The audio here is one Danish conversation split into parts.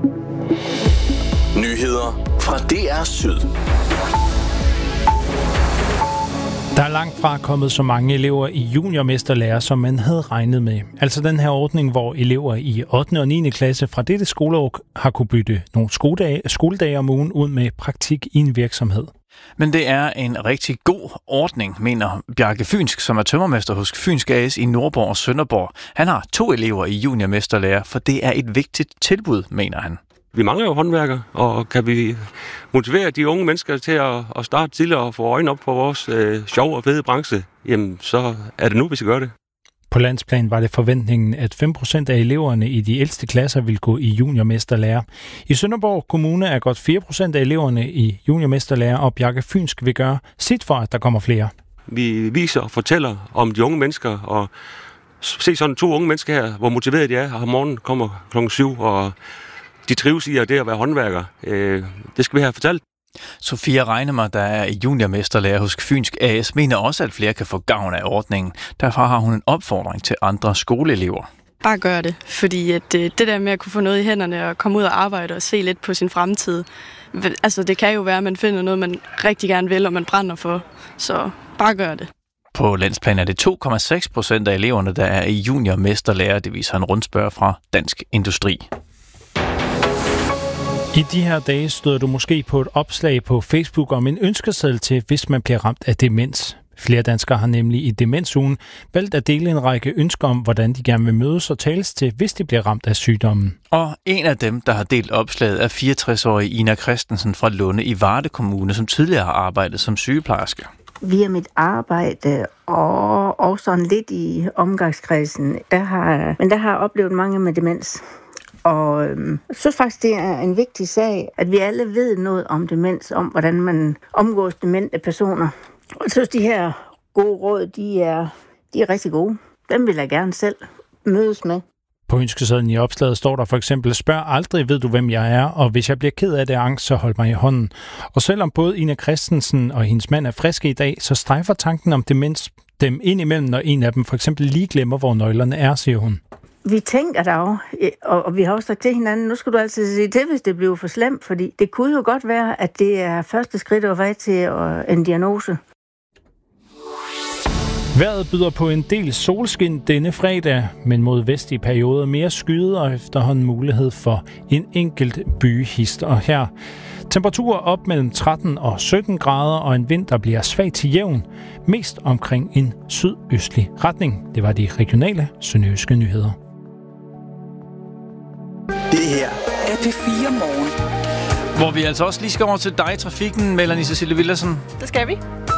Nyheder fra DR Syd. Der er langt fra kommet så mange elever i juniormesterlærer, som man havde regnet med. Altså den her ordning, hvor elever i 8. og 9. klasse fra dette skoleår har kunne bytte nogle skoledage om ugen ud med praktik i en virksomhed. Men det er en rigtig god ordning, mener Bjarke Fynsk, som er tømrermester hos Fynsk AS i Nordborg og Sønderborg. Han har 2 elever i juniormesterlærer, for det er et vigtigt tilbud, mener han. Vi mangler jo håndværkere, og kan vi motivere de unge mennesker til at starte tidligere og få øjnene op på vores sjov og fede branche, jamen så er det nu, vi skal gøre det. På landsplan var det forventningen, at 5% af eleverne i de ældste klasser vil gå i juniormesterlærer. I Sønderborg Kommune er godt 4% af eleverne i juniormesterlærer, og Bjarke Fynsk vil gøre sit for, at der kommer flere. Vi viser og fortæller om de unge mennesker, og se sådan 2 unge mennesker her, hvor motiverede de er, og om morgenen kommer kl. 7, og de trives i at være håndværker. Det skal vi have fortalt. Sofia Regnemer, der er juniormesterlærer hos Fynsk AS, mener også, at flere kan få gavn af ordningen. Derfor har hun en opfordring til andre skoleelever. Bare gør det, fordi at det der med at kunne få noget i hænderne og komme ud og arbejde og se lidt på sin fremtid, altså det kan jo være, at man finder noget, man rigtig gerne vil, og man brænder for. Så bare gør det. På landsplan er det 2,6% af eleverne, der er i juniormesterlærer, det viser en rundspørg fra Dansk Industri. I de her dage støder du måske på et opslag på Facebook om en ønskeseddel til, hvis man bliver ramt af demens. Flere danskere har nemlig i demensugen valgt at dele en række ønsker om, hvordan de gerne vil mødes og tales til, hvis de bliver ramt af sygdommen. Og en af dem, der har delt opslaget, er 64-årige Ina Christensen fra Lunde i Varde Kommune, som tidligere har arbejdet som sygeplejerske. Via mit arbejde og også sådan lidt i omgangskredsen, der har jeg oplevet mange med demens. Og jeg synes faktisk, det er en vigtig sag, at vi alle ved noget om demens, om hvordan man omgås demente personer. Og jeg synes, de her gode råd, de er rigtig gode. Dem vil jeg gerne selv mødes med. På ønskesedlen i opslaget står der for eksempel, spørg aldrig, ved du hvem jeg er, og hvis jeg bliver ked af det angst, så hold mig i hånden. Og selvom både Ina Christensen og hendes mand er friske i dag, så strejfer tanken om demens dem ind imellem, når en af dem for eksempel lige glemmer, hvor nøglerne er, siger hun. Vi tænker dog, og vi har også sagt til hinanden, nu skal du altid sige til, hvis det bliver for slemt, fordi det kunne jo godt være, at det er første skridt og vej til en diagnose. Vejret byder på en del solskin denne fredag, men mod vestlige perioder mere skyet og efterhånden mulighed for en enkelt byhist. Og her temperaturer op mellem 13 og 17 grader og en vind, der bliver svag til jævn, mest omkring en sydøstlig retning. Det var de regionale sønderjyske nyheder. Det her er P4 Morgen. Hvor vi altså også lige skal over til dig i trafikken, Melanie Cecilie Villersen. Det skal vi.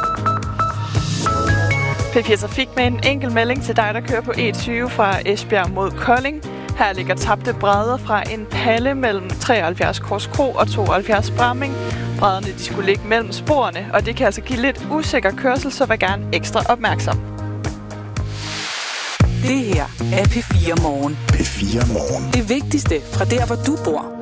P4 Trafik med en enkelt melding til dig, der kører på E20 fra Esbjerg mod Kolding. Her ligger tabte brædder fra en palle mellem 73 Korskro og 72 Bramming. Brædderne de skulle ligge mellem sporene, og det kan altså give lidt usikker kørsel, så vær gerne ekstra opmærksom. Det her er P4 Morgen. P4 Morgen. Det vigtigste fra der, hvor du bor.